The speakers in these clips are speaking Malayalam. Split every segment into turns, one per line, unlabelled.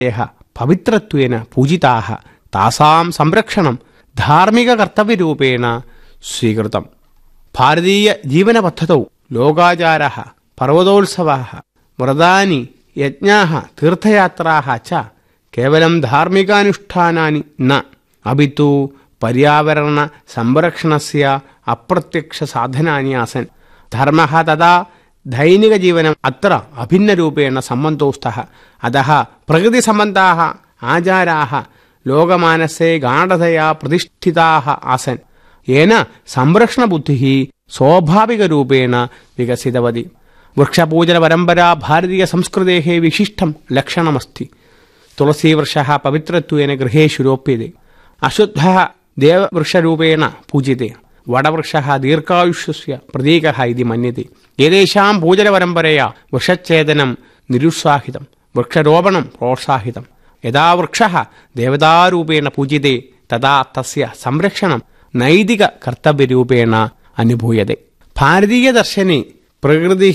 പവിത്രത്വേന പൂജിതാഃ താസാം സംരക്ഷണം ധാർമ്മികകർത്തവ്യരൂപേണ സ്വീകൃതം. ഭാരതീയ ജീവനപദ്ധതൗ ലോകാചാരः പർവ്വതോത്സവാः വ്രതാനി യജ്ഞാः തീർത്ഥയാത്രാः ച കേവലം ധാർമ്മികാനുഷ്ഠാനാനി ന അപിതു പര്യാവരണ സംരക്ഷണസ്യ അപ്രത്യക്ഷ സാധനാനി ആസൻ. ധർമ്മഃ തഥാ ദൈനികജീവനം അത്ര അഭിന്നരൂപേണ സംബന്ധോസ്ഥഃ. അതഃ പ്രകൃതിസംബന്ധാः ആചാരാः ലോകമാനസേ ഗാഢതയാ പ്രതിഷ്ഠിതാः ആസൻ. യേന സംരക്ഷണബുദ്ധിः സ്വാഭാവികരൂപേണ വികസിതവതി. വൃക്ഷപൂജനപരമ്പരാ ഭാരതീയസംസ്കൃതേः വിശിഷ്ടം ലക്ഷണമസ്തി. തുളസീവൃക്ഷः പവിത്രത്വേന ഗൃഹേഷു രോപ്യത്തെ. അശുദ്ധः ദേവവൃക്ഷരൂപേണ പൂജ്യത്തെ. വടവൃക്ഷः ദീർഘായുഷ്യസ്യ പ്രതീകः ഇതി മന്യത്തെ. ഏതേഷാം പൂജനപരമ്പരയാ വൃക്ഷഛേദനം നിരുത്സാഹിതം, വൃക്ഷരോപണം പ്രോത്സാഹിതം. യഥാ വൃക്ഷः ദേവതാരൂപേണ പൂജ്യത്തെ തഥാ തസ്യ സംരക്ഷണം നൈതിക കർത്തവ്യരൂപേണ അനുഭൂയത്തെ. ഭാരതീയദർശനെ പ്രകൃതിഃ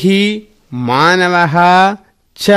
മാനവഃ ച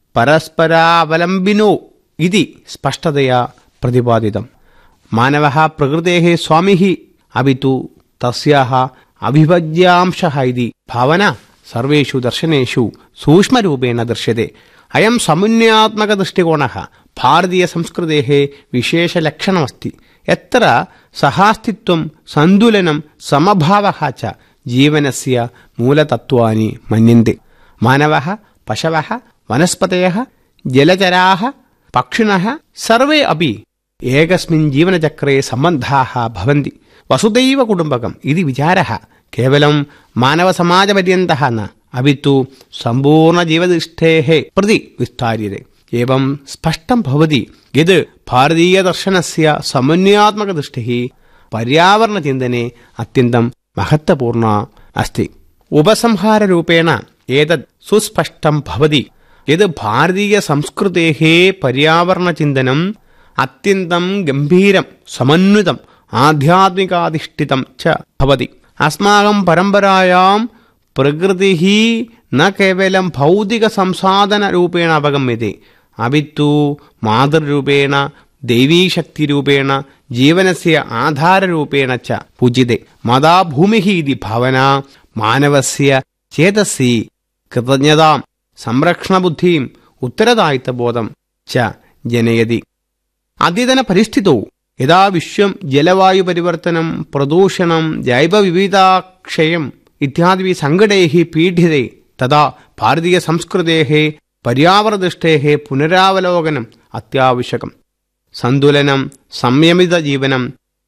പരസ്പരാവലംബിനോ ഇതി സ്പഷ്ടതയാ പ്രതിപാദിതം. മാനവഃ പ്രകൃതേഃ സ്വാമിഃ അപിതു തസ്യാഃ അവിഭജ്യാംശഃ ഇതി ഭാവന സർവേഷു ദർശനേഷു സൂക്ഷ്മരൂപേണ ദൃശ്യത്തെ. അയം സമുന്നയാത്മക ദൃഷ്ടികോണഃ ഭാരതീയ സംസ്കൃതേഃ വിശേഷലക്ഷണമസ്തി. എത്ര സഹാസ്തിത്വം സന്തുലനം സമഭാവഃ ച ജീവനസ്യ മൂലതത്വാനി മന്യന്തെ. മാനവഃ പശവഃ വനസ്പതയഃ ജലചരാः പക്ഷിണഃ സർവേ അപി ഏകസ്മിൻ ജീവനചക്രേ സംബന്ധാः ഭവന്തി. വസുദൈവ കുടുംബകം ഇതി വിചാരः കേവലം മാനവസമാജപര്യന്തः ന അപിതു സമ്പൂർണ്ണജീവദൃഷ്ടേः പ്രതി വിസ്താര്യത്തെ. ഏവം സ്പഷ്ടം ഭവതി യത് ഭാരതീയദർശനസ്യ സമന്വയാത്മകദൃഷ്ടിഃ പര്യാവരണചിന്തനെ അത്യന്തം മഹത്വപൂർണ അസ്തി. ഉപസംഹാരരൂപേണ ഏതത് സുസ്പഷ്ടം ഭവതി യത് ഭാരതീയസംസ്കൃതേः പര്യാവരണചിന്തനം അത്യന്തം ഗംഭീരം സമന്വിതം ആധ്യാത്മികാധിഷ്ഠിതം ച ഭവതി. അസ്മാകം പരമ്പരായാം പ്രകൃതിഃ ന കേവലം ഭൗതിക സംസാധന രൂപേണ അവഗമ്യത്തെ അപിതു മാതൃരൂപേണ ദൈവീശക്തിരൂപേണ ജീവനസ്യ ആധാരരൂപേണ ച പൂജ്യത്തെ. മാതാ ഭൂമിഃ ഇതി ഭാവന മാനവസ്യ ചേതസി കൃതജ്ഞതാം സംരക്ഷണബുദ്ധിം ഉത്തരദായിത്വബോധം ച ജനയതി. അദ്യതന പരിസ്ഥിതൗ യഥാ വിശ്വം ജലവായുപരിവർത്തനം പ്രദൂഷണം ജൈവവിവിധക്ഷയം ഇത്യാദി സങ്കടൈഃ പീഡ്യത്തെ തഥാ ഭാരതീയസംസ്കൃതേः പര്യാവരണദൃഷ്ടേः പുനരാവലോകനം അത്യാവശ്യകം. സന്തുലനം സംയമിതജീവനം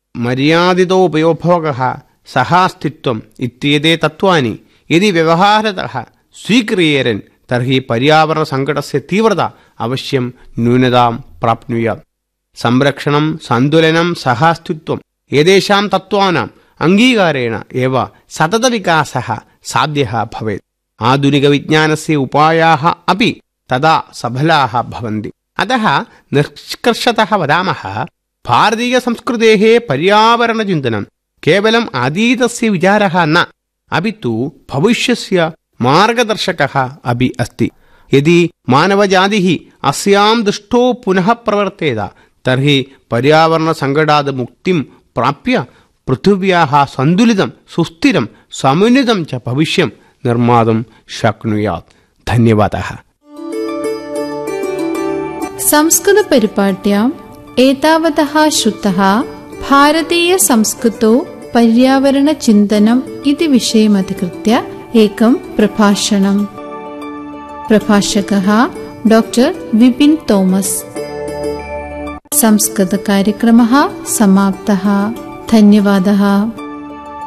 മര്യാദിതോപയോഭോഗഃ സഹാസ്തിത്വം ഇത്യേതേ തത്വാനി യദി വ്യവഹാരതഃ സ്വീക്രിയേരൻ തർഹി പര്യാവരണസങ്കടസ്യ തീവ്രത അവശ്യം ന്യൂനതാം പ്രാപ്നുയാത്. സംരക്ഷണം സന്തുലനം സഹാസ്തിത്വം ഏതേഷാം തത്വാനാം അംഗീകാരേണ ഏവ സതതവികാസഃ സാധ്യഃ ഭവേത്. ആധുനികവിജ്ഞാനസ്യ ഉപായാः അപി തദാ സഫലാः ഭവന്തി. അതഃ നിഷ്കർഷതഃ വദാമः ഭാരതീയസംസ്കൃതേः പര്യാവരണചിന്തനം കേവലം അതീതസ്യ വിചാരः ന അപിതു ഭവിഷ്യസ്യ മാർഗദർശകः അപി അസ്തി. യദി മാനവജാതിഃ അസ്യാം ദൃഷ്ടോ പുനഃ പ്രവർത്തേത തർഹി പര്യാവരണസങ്കടാത് മുക്തിം പ്രാപ്യ പൃഥിവ്യാः സന്തുലിതം സുസ്ഥിരം സമുന്നതം ച ഭവിഷ്യം നിർമ്മാതും ശക്നുയാത്. ധന്യവാദः.
സംസ്കൃതപരിപാട്യാം ഏതാവതഃ ശ്രുതഃ ഭാരതീയസംസ്കൃതौ പര്യാവരണചിന്തനം ഇതി വിഷയമധികൃത്യ ഏകം പ്രഭാഷണം. പ്രഭാഷകः ഡോക്ടർ വിപിൻ തോമസ്. സംസ്കൃതകാര്യക്രമः സമാപ്തः. ധന്യവാദः.